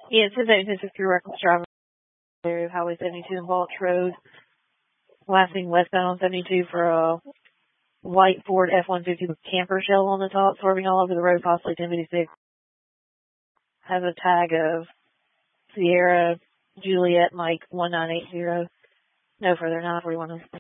Yeah, it says that this is through reckless driving area of Highway 72 and Balch Road. Last thing westbound on 72 for a white Ford F-150 with camper shell on the top, swerving all over the road, possibly 1056. Has a tag of Sierra Juliet Mike 1980. No further, 941.